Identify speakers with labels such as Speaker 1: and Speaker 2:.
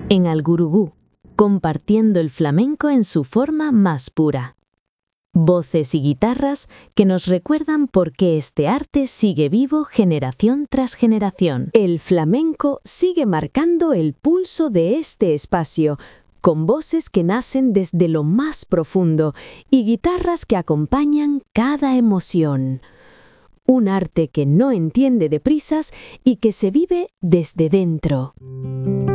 Speaker 1: en Algurugú, compartiendo el flamenco en su forma más pura. Voces y guitarras que nos recuerdan por qué este arte sigue vivo generación tras generación.
Speaker 2: El flamenco sigue marcando el pulso de este espacio, con voces que nacen desde lo más profundo y guitarras que acompañan cada emoción. Un arte que no entiende de prisas y que se vive desde dentro.